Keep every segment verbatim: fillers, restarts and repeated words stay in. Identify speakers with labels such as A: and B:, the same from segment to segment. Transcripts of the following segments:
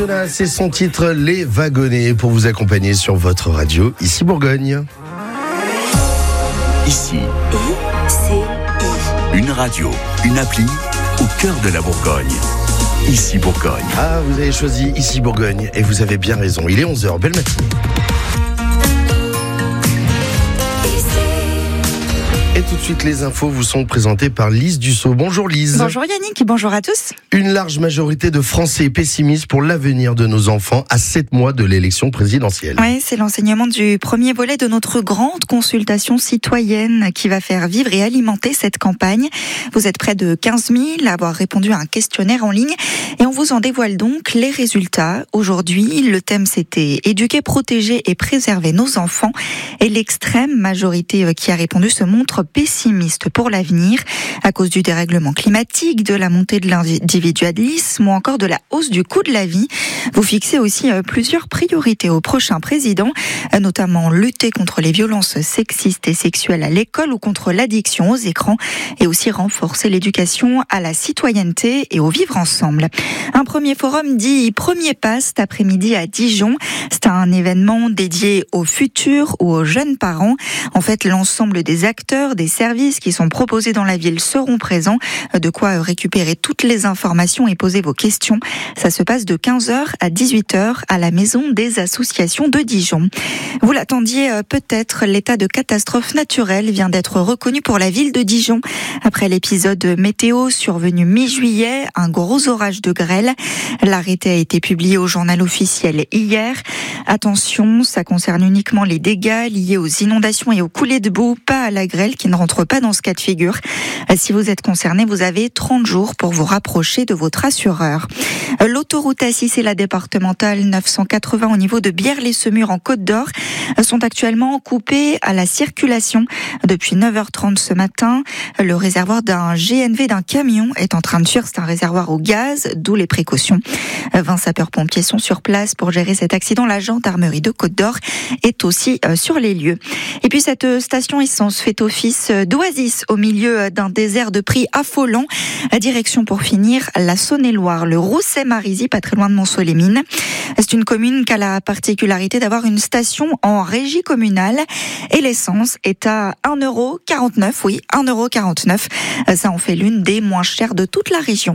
A: Là, c'est son titre, Les Wagonnets, pour vous accompagner sur votre radio, ici Bourgogne.
B: Ici,
C: I C I.
B: une radio, une appli au cœur de la Bourgogne. Ici Bourgogne.
A: Ah, vous avez choisi Ici Bourgogne et vous avez bien raison. Il est onze heures, belle matinée. Et tout de suite, les infos vous sont présentées par Lise Dussault. Bonjour Lise.
D: Bonjour Yannick, bonjour à tous.
A: Une large majorité de Français pessimistes pour l'avenir de nos enfants à sept mois de l'élection présidentielle.
D: Oui, c'est l'enseignement du premier volet de notre grande consultation citoyenne qui va faire vivre et alimenter cette campagne. Vous êtes près de quinze mille à avoir répondu à un questionnaire en ligne et on vous en dévoile donc les résultats. Aujourd'hui, le thème c'était éduquer, protéger et préserver nos enfants et l'extrême majorité qui a répondu se montre pessimiste pour l'avenir à cause du dérèglement climatique, de la montée de l'individualisme ou encore de la hausse du coût de la vie. Vous fixez aussi plusieurs priorités au prochain président, notamment lutter contre les violences sexistes et sexuelles à l'école ou contre l'addiction aux écrans et aussi renforcer l'éducation à la citoyenneté et au vivre ensemble. Un premier forum dit Premier Pas cet après-midi à Dijon. C'est un événement dédié aux futurs ou aux jeunes parents. En fait, l'ensemble des acteurs des services qui sont proposés dans la ville seront présents. De quoi récupérer toutes les informations et poser vos questions. Ça se passe de quinze heures à dix-huit heures à la Maison des Associations de Dijon. Vous l'attendiez peut-être, l'état de catastrophe naturelle vient d'être reconnu pour la ville de Dijon. Après l'épisode météo survenu mi-juillet, un gros orage de grêle. L'arrêté a été publié au journal officiel hier. Attention, ça concerne uniquement les dégâts liés aux inondations et aux coulées de boue, pas à la grêle qui ne rentre pas dans ce cas de figure. Si vous êtes concerné, vous avez trente jours pour vous rapprocher de votre assureur. L'autoroute A six et la départementale neuf cent quatre-vingts au niveau de Bière-les-Semurs en Côte d'Or sont actuellement coupées à la circulation depuis neuf heures trente ce matin. Le réservoir d'un G N V d'un camion est en train de fuir. C'est un réservoir au gaz, d'où les précautions. vingt sapeurs-pompiers sont sur place pour gérer cet accident. La gendarmerie de Côte d'Or est aussi sur les lieux. Et puis cette station essence fait office d'oasis au milieu d'un désert de prix affolant. Direction pour finir la Saône-et-Loire, le Rousset-Marizy, pas très loin de Montceau-les-Mines. C'est une commune qui a la particularité d'avoir une station en régie communale et l'essence est à un euro quarante-neuf. Oui, un euro quarante-neuf. Ça en fait l'une des moins chères de toute la région.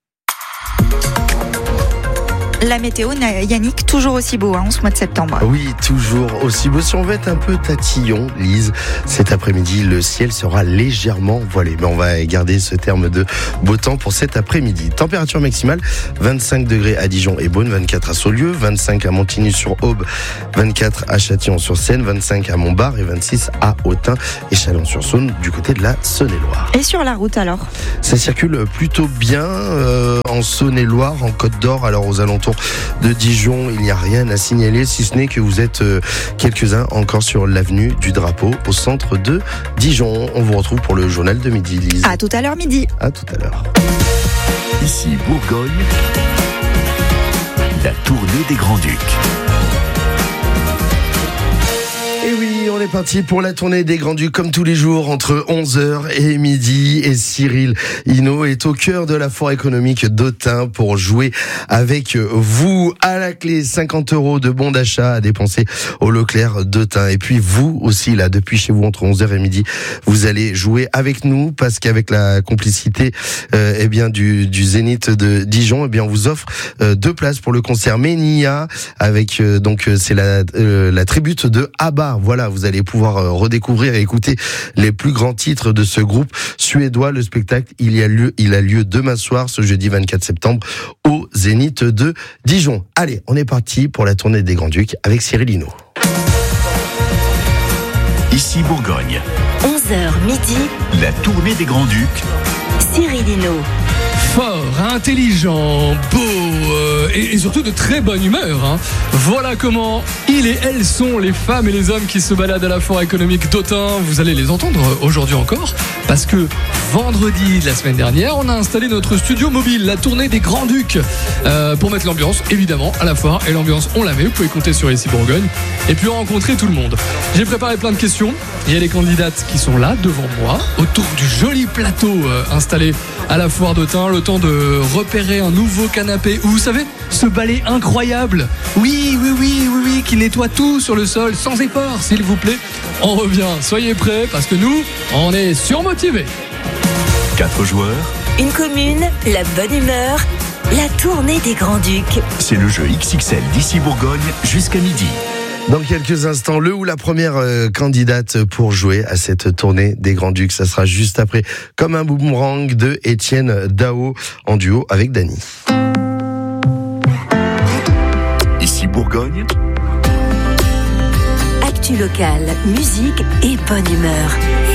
D: La météo, Yannick, toujours aussi beau hein, en ce mois de septembre.
A: Oui, toujours aussi beau. Si on veut être un peu tatillon, Lise, cet après-midi, le ciel sera légèrement voilé. Mais on va garder ce terme de beau temps pour cet après-midi. Température maximale, vingt-cinq degrés à Dijon et Beaune, vingt-quatre à Saulieu, vingt-cinq à Montigny-sur-Aube, vingt-quatre à Châtillon-sur-Seine, vingt-cinq à Montbard et vingt-six à Autun et Chalon-sur-Saône du côté de la Saône-et-Loire.
D: Et sur la route alors ?
A: Ça circule plutôt bien euh, en Saône-et-Loire, en Côte d'Or, alors aux alentours de Dijon, il n'y a rien à signaler, si ce n'est que vous êtes euh, quelques-uns encore sur l'avenue du Drapeau, au centre de Dijon. On vous retrouve pour le journal de midi, Lise.
D: À tout à l'heure midi.
A: À tout à l'heure.
B: Ici Bourgogne, la tournée des Grands-Ducs.
A: Et oui, on est parti pour la tournée des Grands-Ducs comme tous les jours entre onze heures et midi. Et Cyril Hinault est au cœur de la foire économique d'Autun pour jouer avec vous. À la clé, cinquante euros de bons d'achat à dépenser au Leclerc d'Autun. Et puis vous aussi, là, depuis chez vous, entre onze heures et midi, vous allez jouer avec nous parce qu'avec la complicité euh, eh bien, du, du Zénith de Dijon, eh bien, on vous offre euh, deux places pour le concert Ménia avec, euh, donc, c'est la, euh, la tribute de Abba. Voilà, vous allez pouvoir redécouvrir et écouter les plus grands titres de ce groupe suédois. Le spectacle, il y a lieu, il a lieu demain soir, ce jeudi vingt-quatre septembre, au Zénith de Dijon. Allez, on est parti pour la tournée des Grands-Ducs avec Cyril Hinault.
B: Ici Bourgogne.
C: onze heures midi.
B: La tournée des Grands-Ducs.
C: Cyril Hinault.
E: Fort, intelligent, beau euh, et, et surtout de très bonne humeur. Hein. Voilà comment ils et elles sont les femmes et les hommes qui se baladent à la foire économique d'Autun. Vous allez les entendre aujourd'hui encore parce que vendredi de la semaine dernière, on a installé notre studio mobile, la tournée des Grands Ducs, euh, pour mettre l'ambiance, évidemment, à la foire. Et l'ambiance, on la met, vous pouvez compter sur Ici Bourgogne. Et puis rencontrer tout le monde. J'ai préparé plein de questions. Il y a les candidates qui sont là, devant moi, autour du joli plateau euh, installé à la foire d'Autun. Le temps de repérer un nouveau canapé. Ou vous savez, ce balai incroyable. Oui, oui, oui, oui, oui, qui nettoie tout sur le sol, sans effort, s'il vous plaît. On revient, soyez prêts, parce que nous, on est surmotivés.
B: Quatre joueurs.
C: Une commune, la bonne humeur, la tournée des Grands Ducs.
B: C'est le jeu X X L d'Ici Bourgogne jusqu'à midi.
A: Dans quelques instants, le ou la première euh, candidate pour jouer à cette tournée des Grands Ducs, ça sera juste après, comme un boomerang de Étienne Dao en duo avec Dany.
B: Ici Bourgogne.
C: Actu locale, musique et bonne humeur.